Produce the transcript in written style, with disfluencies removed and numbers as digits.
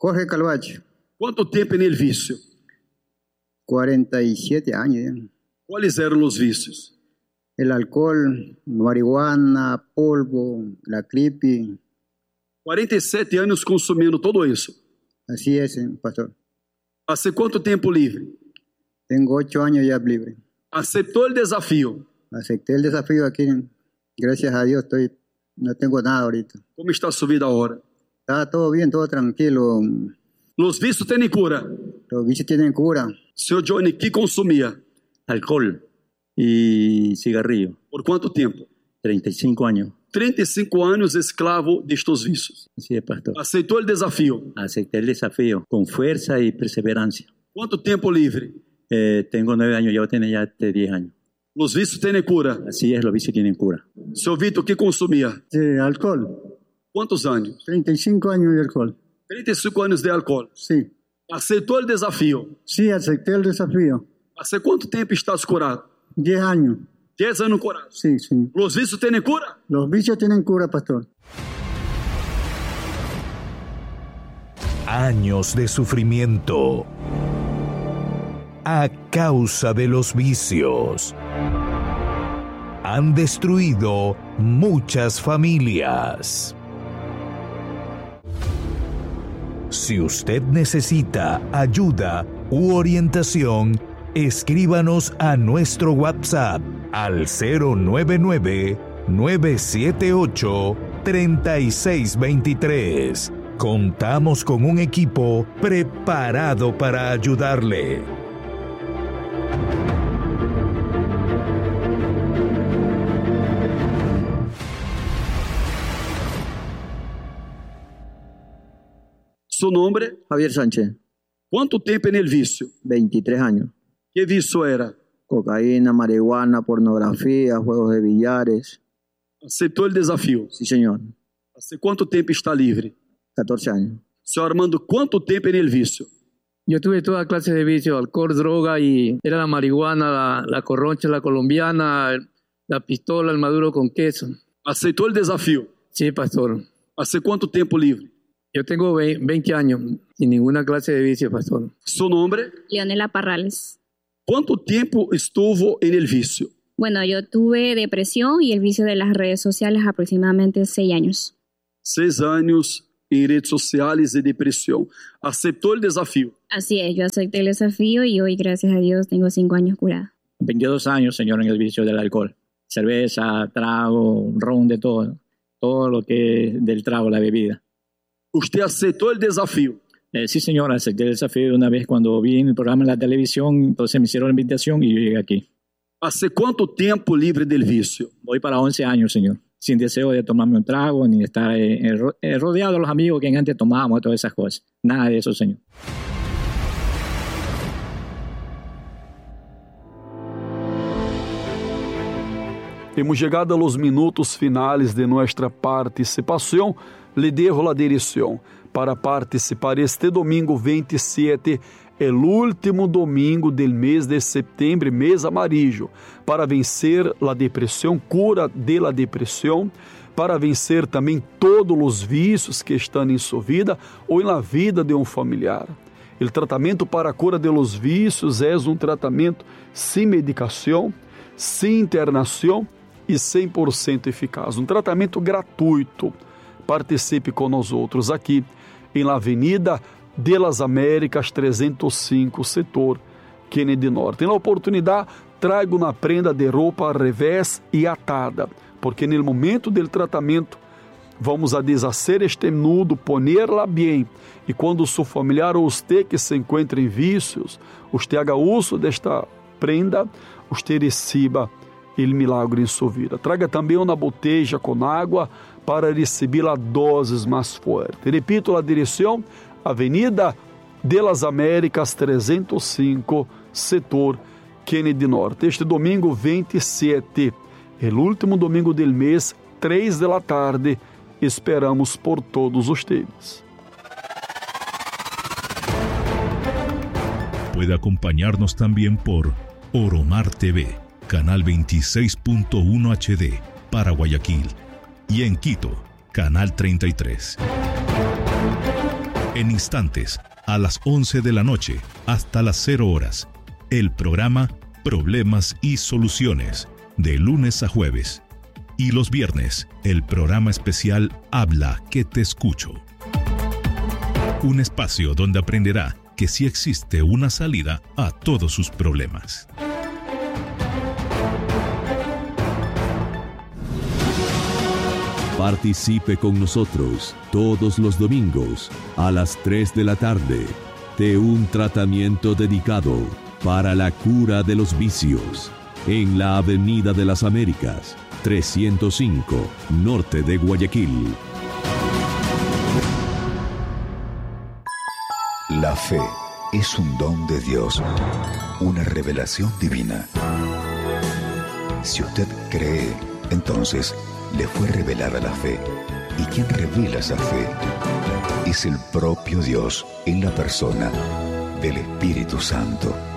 Jorge Calvache. ¿Cuánto tiempo en el vicio? 47 años ya. ¿Cuáles eran los vicios? El alcohol, marihuana, polvo, la creepy. 47 años consumiendo todo eso. Así es, pastor. ¿Hace cuánto tiempo libre? Tengo 8 años ya libre. ¿Aceptó el desafío? Acepté el desafío aquí. Gracias a Dios no tengo nada ahorita. ¿Cómo está su vida ahora? Está todo bien, todo tranquilo. ¿Los vicios tienen cura? Los vicios tienen cura. Señor Johnny, ¿qué consumía? Alcohol y cigarrillo. ¿Por cuánto tiempo? 35 años. 35 años esclavo de estos vicios. Así es, pastor. ¿Aceptó el desafío? Acepté el desafío con fuerza y perseverancia. ¿Cuánto tiempo libre? Tengo 9 años, yo tengo ya 10 años. ¿Los vicios tienen cura? Así es, los vicios tienen cura. Señor Víctor, ¿qué consumía? Alcohol. ¿Cuántos años? 35 años de alcohol. 35 años de alcohol. Sí. ¿Aceptó el desafío? Sí, acepté el desafío. ¿Hace cuánto tiempo estás curado? 10 años. 10 años curado. Sí, sí. ¿Los vicios tienen cura? Los vicios tienen cura, pastor. Años de sufrimiento a causa de los vicios han destruido muchas familias. Si usted necesita ayuda u orientación, escríbanos a nuestro WhatsApp al 099-978-3623. Contamos con un equipo preparado para ayudarle. ¿Su nombre? Javier Sánchez. ¿Cuánto tiempo en el vicio? 23 años. ¿Qué vicio era? Cocaína, marihuana, pornografía, juegos de billares. ¿Aceptó el desafío? Sí, señor. ¿Hace cuánto tiempo está libre? 14 años. Señor Armando, ¿cuánto tiempo en el vicio? Yo tuve toda clase de vicio, alcohol, droga, y era la marihuana, la corroncha, la colombiana, la pistola, el maduro con queso. ¿Aceptó el desafío? Sí, pastor. ¿Hace cuánto tiempo libre? Yo tengo 20 años sin ninguna clase de vicio, pastor. ¿Su nombre? Leonela Parrales. ¿Cuánto tiempo estuvo en el vicio? Bueno, yo tuve depresión y el vicio de las redes sociales aproximadamente 6 años. 6 años en redes sociales y depresión. ¿Aceptó el desafío? Así es, yo acepté el desafío y hoy, gracias a Dios, tengo 5 años curada. 22 años, señor, en el vicio del alcohol. Cerveza, trago, ron, de todo. Todo lo que es del trago, la bebida. ¿Usted aceptó el desafío? Sí, señor, acepté el desafío una vez cuando vi en el programa en la televisión, entonces me hicieron la invitación y yo llegué aquí. ¿Hace cuánto tiempo libre del vicio? Voy para 11 años, señor, sin deseo de tomarme un trago ni de estar rodeado de los amigos que antes tomábamos, todas esas cosas. Nada de eso, señor. Hemos llegado a los minutos finales de nuestra participación. Le dejo la dirección para participar este domingo 27, el último domingo del mes de septiembre, mes amarillo, para vencer la depresión, cura de la depresión, para vencer também todos os vícios que estão em sua vida ou na vida de um familiar. O tratamento para a cura de los vícios é um tratamento sem medicação, sem internação e 100% eficaz. Um tratamento gratuito. Participe com nós outros aqui em la Avenida de las Américas 305, setor Kennedy Norte. Na oportunidade, trago uma prenda de roupa ao revés e atada, porque no momento do tratamento vamos a deshacer este nudo, ponerla bem, e quando seu familiar ou você que se encontra em vícios, você haga uso desta prenda, você receba o milagre em sua vida. Traga também uma botella com água para receber a doses mais forte. Repito a direção: Avenida de las Américas 305, setor Kennedy Norte. Este domingo 27, o último domingo do mês, 3 da tarde, esperamos por todos ustedes. Puede acompañarnos también por Oromar TV, canal 26.1 HD para Guayaquil, y en Quito, canal 33. En instantes, a las 11 de la noche, hasta las 0 horas, el programa Problemas y Soluciones, de lunes a jueves. Y los viernes, el programa especial Habla que te escucho. Un espacio donde aprenderá que sí existe una salida a todos sus problemas. Participe con nosotros todos los domingos a las 3 de la tarde de un tratamiento dedicado para la cura de los vicios en la Avenida de las Américas, 305, norte de Guayaquil. La fe es un don de Dios, una revelación divina. Si usted cree, entonces le fue revelada la fe. Y quien revela esa fe es el propio Dios en la persona del Espíritu Santo.